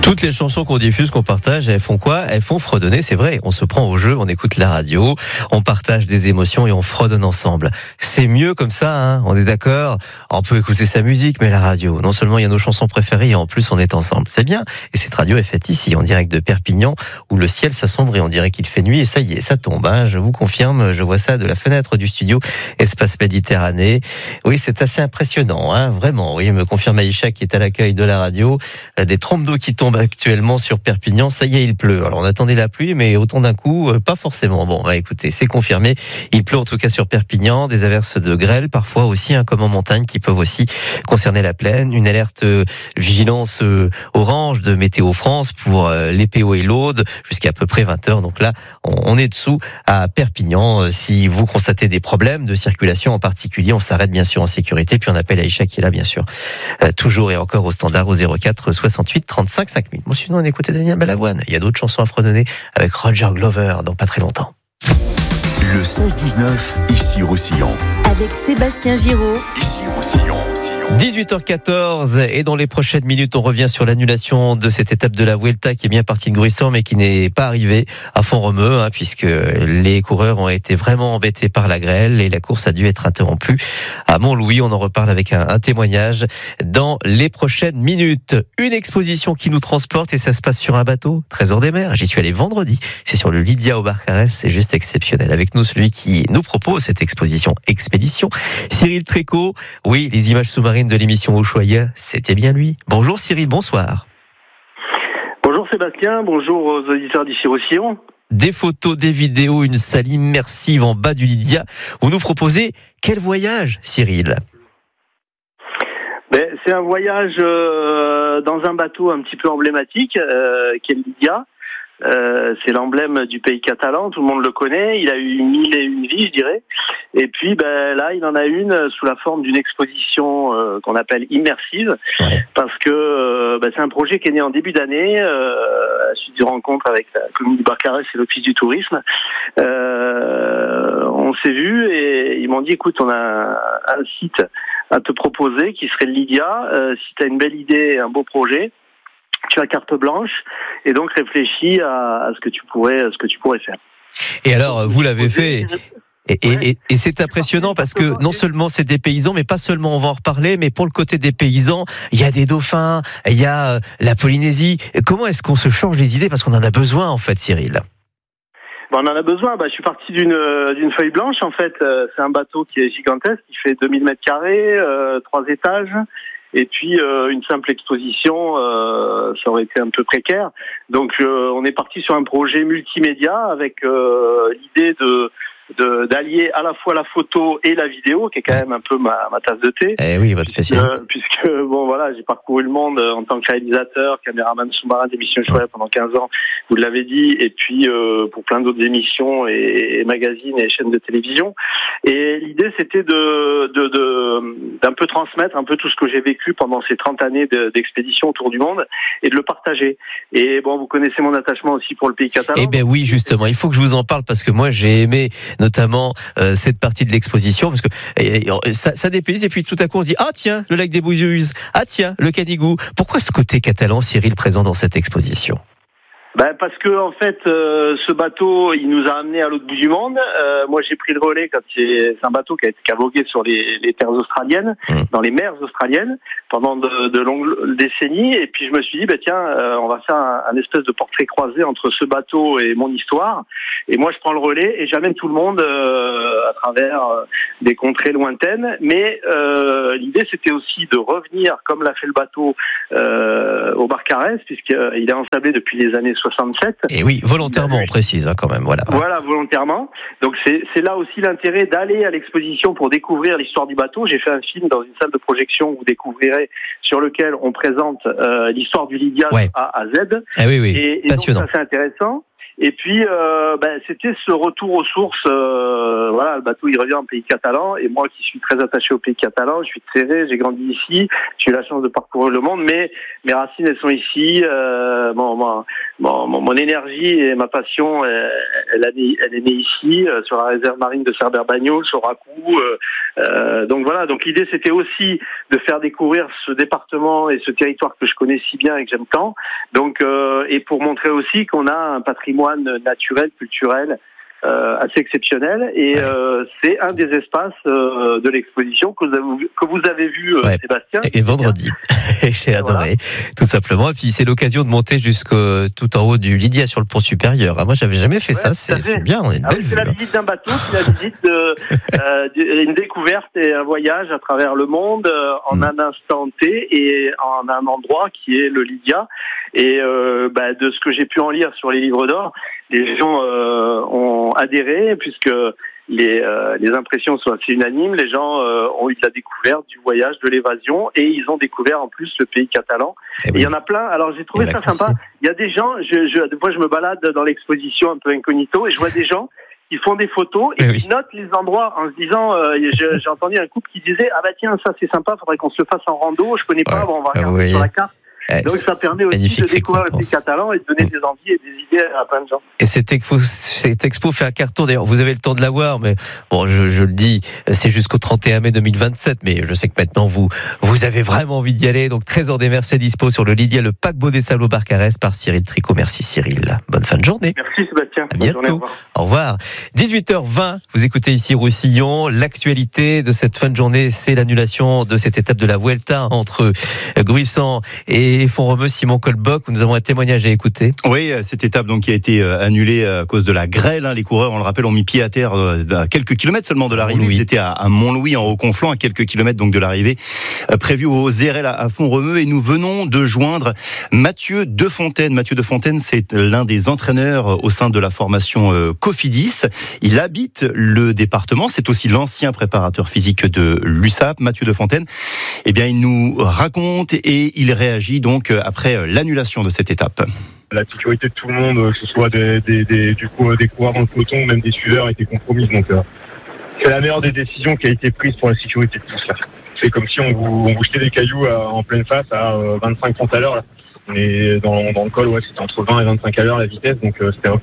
Toutes les chansons qu'on diffuse, qu'on partage, elles font quoi? Elles font fredonner, c'est vrai. On se prend au jeu, on écoute la radio, on partage des émotions et on fredonne ensemble. C'est mieux comme ça, hein, on est d'accord? On peut écouter sa musique, mais la radio, non seulement il y a nos chansons préférées, et en plus on est ensemble. C'est bien. Et cette radio est faite ici, en direct de Perpignan, où le ciel s'assombrit, on dirait qu'il fait nuit, et ça y est, ça tombe, hein. Je vous confirme, je vois ça de la fenêtre du studio Espace Méditerranée. Oui, c'est assez impressionnant, hein, vraiment. Oui, me confirme Aïcha qui est à l'accueil de la radio. Des trompes d'eau qui tombent actuellement sur Perpignan. Ça y est, il pleut. Alors on attendait la pluie, mais autant d'un coup, pas forcément. Bon, bah écoutez, c'est confirmé. Il pleut en tout cas sur Perpignan. Des averses de grêle, parfois aussi, hein, comme en montagne, qui peuvent aussi concerner la plaine. Une alerte vigilance orange de Météo France pour les PO et l'Aude jusqu'à peu près 20h. Donc là, on est dessous à Perpignan. Si vous constatez des problèmes de circulation en particulier, on s'arrête bien sûr en sécurité. Puis on appelle Aïcha qui est là, bien sûr, toujours et encore au standard au 04 68 35 5000. Bon, sinon on écoutait Daniel Balavoine. Il y a d'autres chansons à fredonner avec Roger Glover dans pas très longtemps. Le 16-19, ici Roussillon. Avec Sébastien Giraud. Ici Roussillon. 18h14 et dans les prochaines minutes, on revient sur l'annulation de cette étape de la Vuelta qui est bien partie de Gruissan mais qui n'est pas arrivée à Font-Romeu, hein, puisque les coureurs ont été vraiment embêtés par la grêle et la course a dû être interrompue à Montlouis. On en reparle avec un témoignage dans les prochaines minutes. Une exposition qui nous transporte et ça se passe sur un bateau, Trésor des mers. J'y suis allé vendredi. C'est sur le Lydia au Barcarès. C'est juste exceptionnel. Avec nous, celui qui nous propose cette exposition expédition, Cyril Trécot. Oui, les images sous-marines de l'émission Ushuaïa, c'était bien lui. Bonjour Cyril, bonsoir. Bonjour Sébastien, bonjour aux auditeurs d'ici Roussillon. Des photos, des vidéos, une salle immersive en bas du Lydia. Vous nous proposez quel voyage, Cyril ? C'est un voyage dans un bateau un petit peu emblématique, qui est le Lydia. C'est l'emblème du pays catalan, tout le monde le connaît, il a eu 1001 vies, je dirais. Et puis là, il en a une sous la forme d'une exposition qu'on appelle immersive, parce que c'est un projet qui est né en début d'année, à la suite d'une rencontre avec la commune du Barcarès et l'office du tourisme. On s'est vus et ils m'ont dit, écoute, on a un site à te proposer qui serait le Lydia. Si tu as une belle idée, un beau projet, tu as carte blanche et donc réfléchis à ce que tu pourrais faire. Et alors, vous l'avez fait. Et c'est impressionnant parce que non seulement c'est des paysans, mais pas seulement, on va en reparler, mais pour le côté des paysans, il y a des dauphins, il y a la Polynésie. Comment est-ce qu'on se change les idées? Parce qu'on en a besoin, en fait, Cyril. On en a besoin. Je suis parti d'une feuille blanche, en fait. C'est un bateau qui est gigantesque, qui fait 2000 mètres carrés, 3 étages. Et puis une simple exposition, ça aurait été un peu précaire. Donc on est parti sur un projet multimédia avec l'idée d'allier à la fois la photo et la vidéo, qui est quand même un peu ma tasse de thé. Eh oui, votre spécialité. Puisque j'ai parcouru le monde en tant que réalisateur, caméraman sous-marin d'émissions Ushuaïa pendant 15 ans, vous l'avez dit, et puis pour plein d'autres émissions et magazines et chaînes de télévision. Et l'idée, c'était d'un peu transmettre un peu tout ce que j'ai vécu pendant ces 30 années d'expédition autour du monde et de le partager. Et vous connaissez mon attachement aussi pour le pays catalan. Eh bien oui, justement, il faut que je vous en parle parce que moi j'ai aimé notamment cette partie de l'exposition parce que ça dépayse et puis tout à coup on se dit ah tiens le lac des Bouzeuses, ah tiens le Canigou. Pourquoi ce côté catalan, Cyril, présent dans cette exposition? Parce que en fait, ce bateau, il nous a amenés à l'autre bout du monde. Moi, j'ai pris le relais quand c'est un bateau qui a vogué sur les terres australiennes, dans les mers australiennes, pendant de longues décennies. Et puis je me suis dit, on va faire un espèce de portrait croisé entre ce bateau et mon histoire. Et moi, je prends le relais et j'amène tout le monde à travers des contrées lointaines. Mais l'idée, c'était aussi de revenir, comme l'a fait le bateau, au Barcarès, puisqu'il est ensablé depuis les années 67. Et oui, volontairement, on précise quand même. Voilà, volontairement. Donc c'est là aussi l'intérêt d'aller à l'exposition pour découvrir l'histoire du bateau. J'ai fait un film dans une salle de projection, vous découvrirez, sur lequel on présente l'histoire du Lydia A à Z. Ah oui, et passionnant. donc ça, c'est intéressant. Et puis, c'était ce retour aux sources. Voilà, le bateau, il revient en pays catalan. Et moi, qui suis très attaché au pays catalan, je suis de Serré, j'ai grandi ici. J'ai eu la chance de parcourir le monde, mais mes racines, elles sont ici. Mon énergie et ma passion, elle est née ici, sur la réserve marine de Cerbère-Bagnols, sur Racou. Donc voilà. Donc l'idée, c'était aussi de faire découvrir ce département et ce territoire que je connais si bien et que j'aime tant. Donc, et pour montrer aussi qu'on a un patrimoine naturel, culturel, assez exceptionnel, et c'est un des espaces de l'exposition que vous avez vu, Sébastien. Et vendredi, j'ai adoré, tout simplement. Et puis c'est l'occasion de monter jusqu'au tout en haut du Lydia sur le pont supérieur. Moi, j'avais jamais fait ça. C'est bien, on a une belle vue. C'est la visite d'un bateau, c'est la visite une découverte et un voyage à travers le monde en un instant T et en un endroit qui est le Lydia. Et de ce que j'ai pu en lire sur les livres d'or, les gens ont adhéré puisque les impressions sont assez unanimes. Les gens ont eu de la découverte, du voyage, de l'évasion, et ils ont découvert en plus le pays catalan. Et il y en a plein. Alors j'ai trouvé ça sympa. Il y a des gens, des fois je me balade dans l'exposition un peu incognito et je vois des gens qui font des photos et qui notent les endroits en se disant, j'ai entendu un couple qui disait, ah bah tiens, ça c'est sympa, faudrait qu'on se le fasse en rando, je connais pas, on va regarder sur la carte. Donc ça permet aussi de découvrir le pays catalan et de donner des envies et des idées à plein de gens. Et cette expo fait un carton. D'ailleurs, vous avez le temps de la voir, mais bon, je le dis, c'est jusqu'au 31 mai 2027. Mais je sais que maintenant vous avez vraiment envie d'y aller. Donc Trésor des mers, c'est dispo sur le Lydia, le paquebot des Salauds Barcarès par Cyril Tricot. Merci Cyril. Bonne fin de journée. Merci Sébastien. À bientôt. Journée, au revoir. 18h20. Vous écoutez ici Roussillon. L'actualité de cette fin de journée, c'est l'annulation de cette étape de la Vuelta entre Gruissant et Font-Romeu. Simon Colboc, nous avons un témoignage à écouter. Oui, cette étape donc qui a été annulée à cause de la grêle. Les coureurs, on le rappelle, ont mis pied à terre à quelques kilomètres seulement de l'arrivée. Ils étaient à Montlouis, en Haut-Conflans, à quelques kilomètres donc de l'arrivée prévue aux Zérel à Font-Romeu. Et nous venons de joindre Mathieu Defontaine. Mathieu Defontaine, c'est l'un des entraîneurs au sein de la formation Cofidis. Il habite le département. C'est aussi l'ancien préparateur physique de l'USAP, Mathieu Defontaine. Eh bien, il nous raconte et il réagit donc après l'annulation de cette étape. La sécurité de tout le monde, que ce soit des coureurs dans le peloton, même des suiveurs, a été compromise. Donc, c'est la meilleure des décisions qui a été prise pour la sécurité de tous. Là. C'est comme si on vous jetait des cailloux en pleine face à 25-30 à l'heure. Là. On est dans le col, c'était entre 20 et 25 à l'heure la vitesse. Donc, c'était un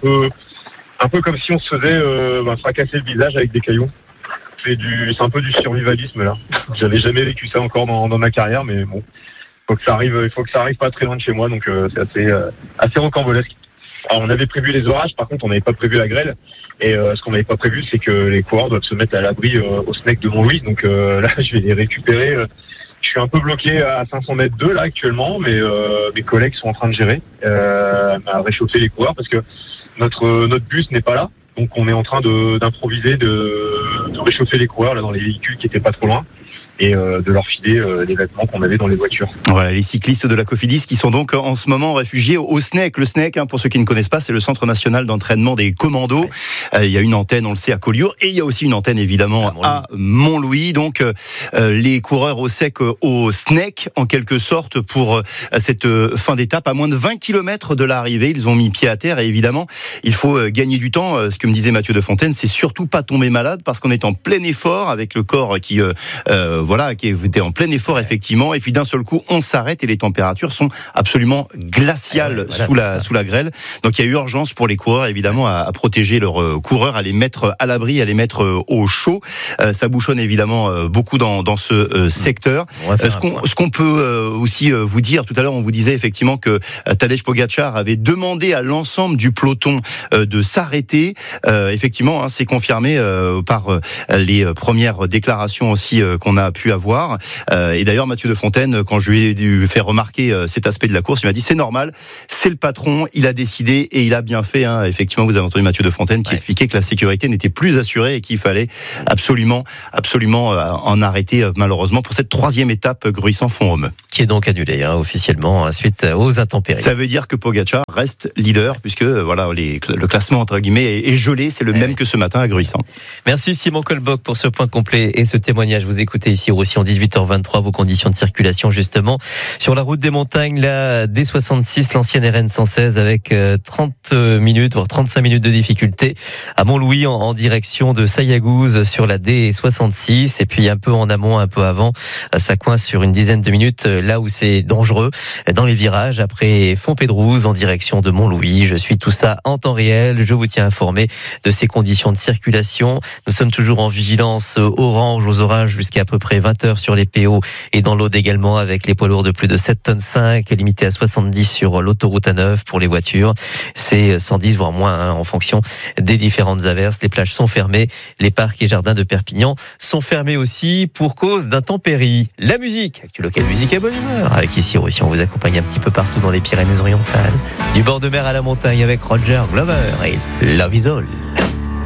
peu comme si on se faisait fracasser le visage avec des cailloux. C'est un peu du survivalisme là. J'avais jamais vécu ça encore dans ma carrière, mais bon. Il faut que ça arrive pas très loin de chez moi, donc c'est assez rocambolesque. Alors, on avait prévu les orages, par contre on n'avait pas prévu la grêle, et ce qu'on n'avait pas prévu c'est que les coureurs doivent se mettre à l'abri au SNEC de Montlouis, donc là je vais les récupérer. Je suis un peu bloqué à 500 mètres d'eux là actuellement, mais mes collègues sont en train de gérer, à réchauffer les coureurs parce que notre bus n'est pas là, donc on est en train d'improviser, de réchauffer les coureurs là dans les véhicules qui étaient pas trop loin. Et de leur filer les vêtements qu'on avait dans les voitures. Voilà, les cyclistes de la Cofidis qui sont donc en ce moment réfugiés au SNEC. Le SNEC, pour ceux qui ne connaissent pas, c'est le Centre National d'Entraînement des Commandos. Il y a une antenne, on le sait, à Collioure, et il y a aussi une antenne, évidemment, à Montlouis. Donc, les coureurs au SNEC, en quelque sorte, pour cette fin d'étape, à moins de 20 km de l'arrivée, ils ont mis pied à terre, et évidemment, il faut gagner du temps. Ce que me disait Mathieu Defontaine, c'est surtout pas tomber malade, parce qu'on est en plein effort, avec le corps qui était en plein effort, effectivement, et puis d'un seul coup, on s'arrête et les températures sont absolument glaciales sous la grêle. Donc il y a urgence pour les coureurs, évidemment, à protéger leurs coureurs, à les mettre à l'abri, à les mettre au chaud. Ça bouchonne évidemment beaucoup dans ce secteur. Ce qu'on peut aussi vous dire, tout à l'heure, on vous disait effectivement que Tadej Pogačar avait demandé à l'ensemble du peloton de s'arrêter. Effectivement, c'est confirmé par les premières déclarations aussi qu'on a pu avoir. Et d'ailleurs, Mathieu Defontaine, quand je lui ai fait remarquer cet aspect de la course, il m'a dit c'est normal, c'est le patron, il a décidé et il a bien fait. Effectivement, vous avez entendu Mathieu Defontaine qui expliquait que la sécurité n'était plus assurée et qu'il fallait absolument en arrêter malheureusement pour cette 3e étape Gruissant-Font-Romeu. Qui est donc annulée suite aux intempéries. Ça veut dire que Pogačar reste leader puisque le classement entre guillemets est gelé, c'est le même que ce matin à Gruissant. Merci Simon Colboc pour ce point complet et ce témoignage. Vous écoutez ici ici aussi en 18h23, vos conditions de circulation justement sur la route des montagnes, la D66, l'ancienne RN 116 avec 30 minutes, voire 35 minutes de difficulté à Montlouis en direction de Saillagouze sur la D66, et puis un peu en amont, un peu avant, ça coince sur une dizaine de minutes là où c'est dangereux dans les virages après Fontpédrouse en direction de Montlouis. Je suis tout ça en temps réel, je vous tiens informé de ces conditions de circulation. Nous sommes toujours en vigilance orange aux orages jusqu'à peu près 20h sur les PO et dans l'Aude également, avec les poids lourds de plus de 7,5 tonnes limité à 70 sur l'autoroute A9 pour les voitures. C'est 110 voire moins en fonction des différentes averses. Les plages sont fermées, les parcs et jardins de Perpignan sont fermés aussi pour cause d'intempéries. La musique, Actu Local Musique à bonne humeur. Avec ici aussi, on vous accompagne un petit peu partout dans les Pyrénées-Orientales, du bord de mer à la montagne avec Roger Glover et Love Is All.